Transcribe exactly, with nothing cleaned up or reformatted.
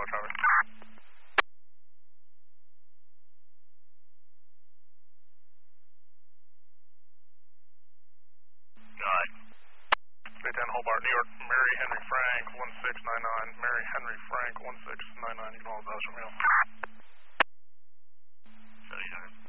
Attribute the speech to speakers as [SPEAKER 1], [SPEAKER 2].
[SPEAKER 1] Bravo traffic.
[SPEAKER 2] Good.
[SPEAKER 1] Stay ten Hobart, New York, Mary Henry Frank, one six nine nine, Mary Henry Frank, one six nine nine, you can hold those from here.
[SPEAKER 2] seventy-seven.